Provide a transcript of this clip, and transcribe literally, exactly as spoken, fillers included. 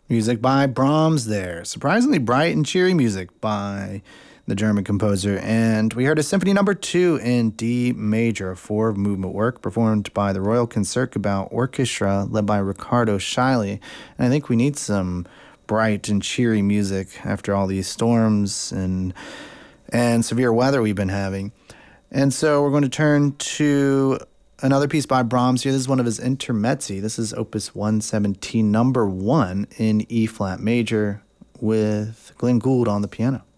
Music by Brahms there. Surprisingly bright and cheery music by the German composer. And we heard a symphony number two in D major, a four-movement work performed by the Royal Concertgebouw Orchestra, led by Riccardo Chailly. And I think we need some bright and cheery music after all these storms and and severe weather we've been having. And so we're going to turn to another piece by Brahms here. This is one of his intermezzi. This is Opus one seventeen, number one in E-flat major, with Glenn Gould on the piano.